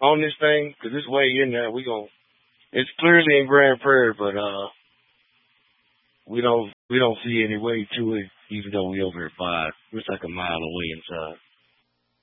on this thing? Cause it's way in there. It's clearly in Grand Prairie, but we don't see any way to it, even though we over at 5. It's like a mile away inside.